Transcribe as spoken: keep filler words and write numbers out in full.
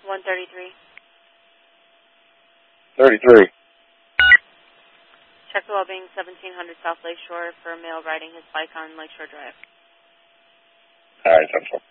one thirty-three. thirty-three. Check the well-being seventeen hundred South Lakeshore for a male riding his bike on Lakeshore Drive. All right, Central.